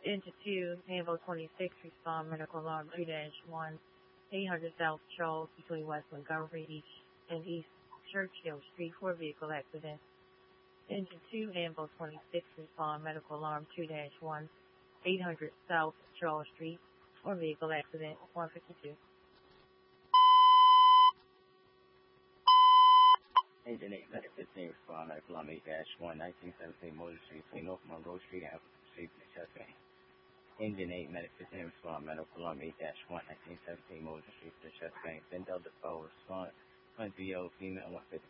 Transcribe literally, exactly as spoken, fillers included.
Engine two, Danville twenty-six, respond medical alarm two dash one, eight hundred South Charles between West Montgomery East and East Churchill Street for a vehicle accident. Engine two, Danville twenty-six, respond medical alarm two dash one, eight hundred South Charles Street for a vehicle accident one fifty-two. Engine eight, medic fifteen, respond medical alarm eight dash one, nineteen seventeen Motor Street between North Monroe Street and Street for chest pain. Engine eight, medic fifteen, respond medical alarm eight dash one, nineteen seventeen Motor Street for chest pain. Then Delta four, respond, one V O, female one fifty.